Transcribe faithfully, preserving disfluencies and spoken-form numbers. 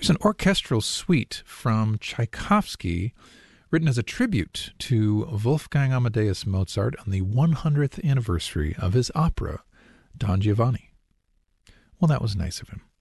Here's an orchestral suite from Tchaikovsky, written as a tribute to Wolfgang Amadeus Mozart on the one hundredth anniversary of his opera, Don Giovanni. Well, that was nice of him.